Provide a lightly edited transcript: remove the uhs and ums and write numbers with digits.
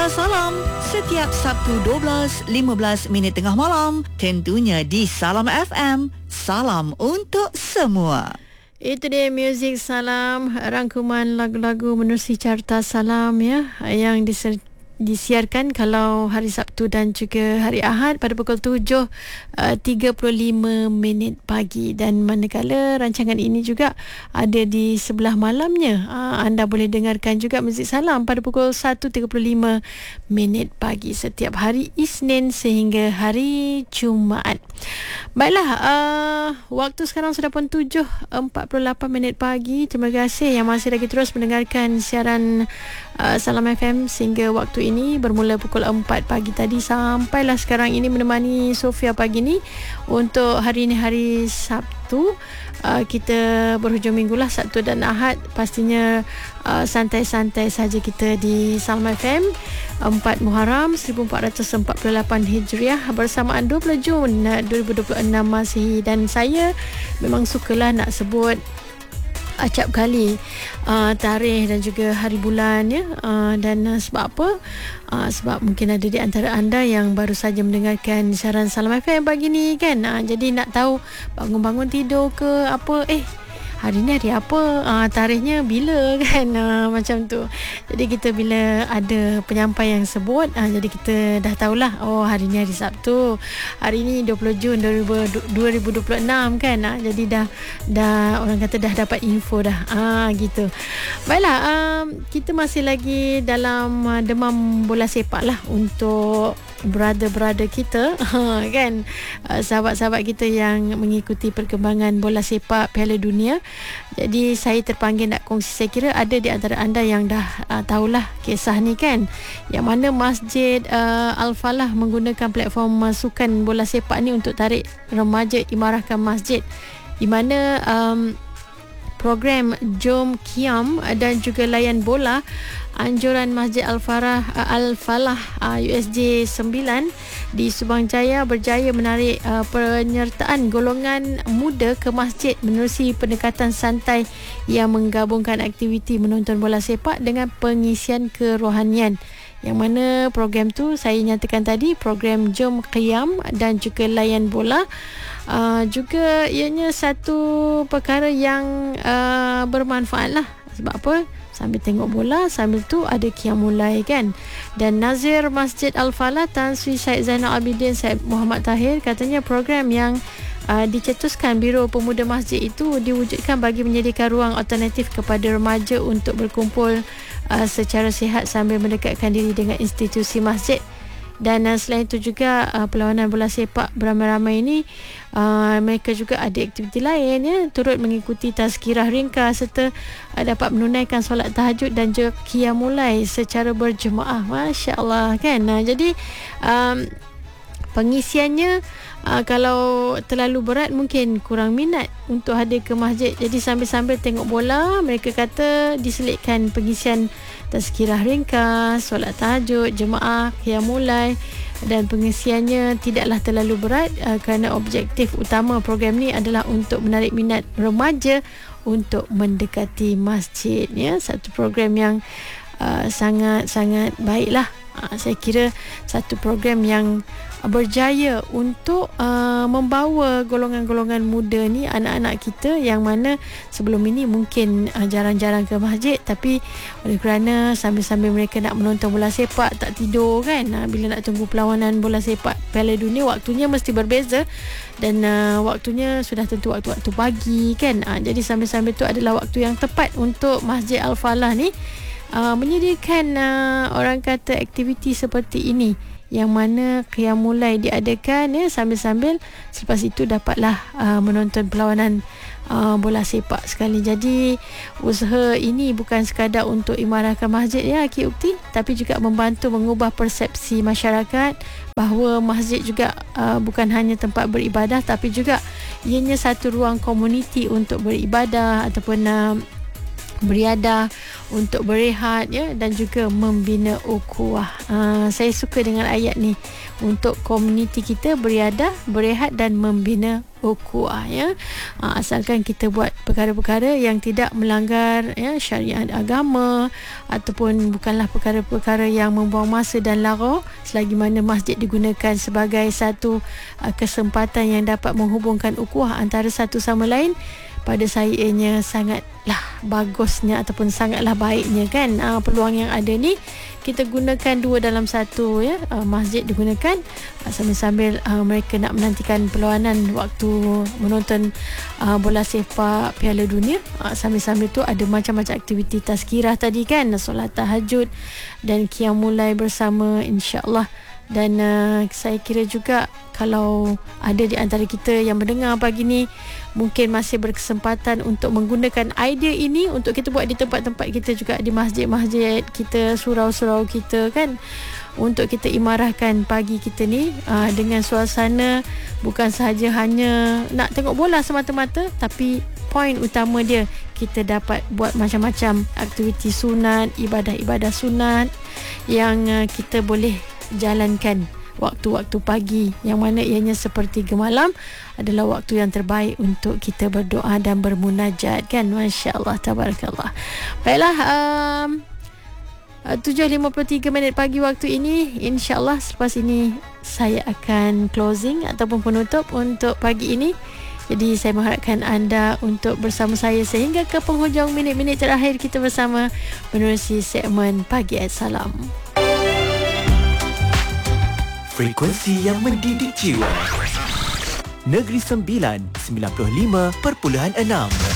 Carta Salam setiap Sabtu 12.15 minit tengah malam, tentunya di Salam FM. Salam untuk semua. Itu dia Muzik Salam, rangkuman lagu-lagu menerusi Carta Salam ya, yang disiarkan kalau hari Sabtu dan juga hari Ahad pada pukul 7.35 minit pagi, dan manakala rancangan ini juga ada di sebelah malamnya, anda boleh dengarkan juga Muzik Salam pada pukul 1.35 minit pagi setiap hari Isnin sehingga hari Jumaat. Baiklah, waktu sekarang sudah pun 7.48 minit pagi. Terima kasih yang masih lagi terus mendengarkan siaran Salam FM sehingga waktu ini, bermula pukul 4 pagi tadi sampailah sekarang ini, menemani Sofia pagi ni untuk hari ini, hari Sabtu. Kita berhujung minggu lah, Sabtu dan Ahad. Pastinya santai-santai saja kita di Salam FM. 4 Muharram 1448 Hijriah bersamaan 20 Jun 2026 Masihi. Dan saya memang sukalah nak sebut acap kali tarikh dan juga hari bulan ya, dan sebab apa? Sebab mungkin ada di antara anda yang baru saja mendengarkan siaran Salam FM pagi ni kan, jadi nak tahu bangun-bangun tidur ke apa, hari ni hari apa, tarikhnya bila kan, macam tu. Jadi kita bila ada penyampai yang sebut, jadi kita dah tahulah, oh hari ni hari Sabtu, hari ni 20 Jun 2026 kan, jadi dah orang kata dah dapat info dah, gitu. Baiklah, kita masih lagi dalam demam bola sepak lah untuk brother-brother kita kan, sahabat-sahabat kita yang mengikuti perkembangan bola sepak Piala Dunia. Jadi saya terpanggil nak kongsi, saya kira ada di antara anda yang dah tahulah kisah ni kan, yang mana Masjid Al-Falah menggunakan platform masukan bola sepak ni untuk tarik remaja imarahkan masjid, di mana program Jom Qiyam dan juga layan bola anjuran Masjid Al-Falah USJ 9 di Subang Jaya berjaya menarik penyertaan golongan muda ke masjid menerusi pendekatan santai yang menggabungkan aktiviti menonton bola sepak dengan pengisian kerohanian. Yang mana program tu saya nyatakan tadi, program Jom Qiyam dan juga layan bola, juga ianya satu perkara yang bermanfaat lah. Sebab apa? Sambil tengok bola, sambil tu ada qiyamul lail kan. Dan Nazir Masjid Al-Falah Tan Sri Syed Zainal Abidin Syed Muhammad Tahir katanya program yang dicetuskan Biro Pemuda Masjid itu diwujudkan bagi menyediakan ruang alternatif kepada remaja untuk berkumpul secara sihat sambil mendekatkan diri dengan institusi masjid. Dan selain itu juga perlawanan bola sepak beramai-ramai ini, mereka juga ada aktiviti lain ya, turut mengikuti tazkirah ringkas serta dapat menunaikan solat tahajud dan juga qiyamul lail secara berjemaah. Masya-Allah kan. Jadi pengisiannya kalau terlalu berat mungkin kurang minat untuk hadir ke masjid. Jadi sambil-sambil tengok bola, mereka kata diselitkan pengisian tazkirah ringkas, solat tahajud, jemaah, qiyamul lail, dan pengisiannya tidaklah terlalu berat kerana objektif utama program ni adalah untuk menarik minat remaja untuk mendekati masjid ya. Satu program yang sangat-sangat baiklah. Saya kira satu program yang berjaya untuk membawa golongan-golongan muda ni, anak-anak kita yang mana sebelum ini mungkin jarang-jarang ke masjid, tapi oleh kerana sambil-sambil mereka nak menonton bola sepak tak tidur kan, bila nak tunggu perlawanan bola sepak Piala Dunia, waktunya mesti berbeza dan waktunya sudah tentu waktu-waktu pagi kan. Jadi sambil-sambil tu adalah waktu yang tepat untuk Masjid Al-Falah ni menyediakan orang kata aktiviti seperti ini, yang mana qiyamul lail diadakan ya, sambil-sambil selepas itu dapatlah menonton perlawanan bola sepak sekali. Jadi usaha ini bukan sekadar untuk imarahkan masjid ya Cik Ukti, tapi juga membantu mengubah persepsi masyarakat bahawa masjid juga bukan hanya tempat beribadah, tapi juga ianya satu ruang komuniti untuk beribadah ataupun beriadah, untuk berehat ya, dan juga membina ukhuwah. Saya suka dengan ayat ni, untuk komuniti kita beriadah, berehat dan membina ukhuwah ya. Asalkan kita buat perkara-perkara yang tidak melanggar ya syariat agama, ataupun bukanlah perkara-perkara yang membuang masa dan lara, selagi mana masjid digunakan sebagai satu kesempatan yang dapat menghubungkan ukhuwah antara satu sama lain, pada saya ianya sangatlah bagusnya ataupun sangatlah baiknya kan. Peluang yang ada ni kita gunakan 2 dalam 1 ya. Masjid digunakan sambil-sambil mereka nak menantikan perlawanan waktu menonton bola sepak Piala Dunia. Sambil-sambil tu ada macam-macam aktiviti tazkirah tadi kan, solat tahajud dan qiyamul lail bersama, insya-Allah. Dan saya kira juga kalau ada di antara kita yang mendengar pagi ni mungkin masih berkesempatan untuk menggunakan idea ini untuk kita buat di tempat-tempat kita juga, di masjid-masjid kita, surau-surau kita kan, untuk kita imarahkan pagi kita ni dengan suasana bukan sahaja hanya nak tengok bola semata-mata, tapi poin utama dia kita dapat buat macam-macam aktiviti sunat, ibadah-ibadah sunat yang kita boleh jalankan waktu-waktu pagi, yang mana ianya sepertiga malam adalah waktu yang terbaik untuk kita berdoa dan bermunajat kan. Masya-Allah, tabarakallah. Baiklah, 7.53 pagi waktu ini. InsyaAllah selepas ini saya akan closing ataupun penutup untuk pagi ini. Jadi saya mengharapkan anda untuk bersama saya sehingga ke penghujung minit-minit terakhir kita bersama menerusi segmen Pagi Salam. Frekuensi yang mendidik jiwa. Negeri Sembilan 95.6.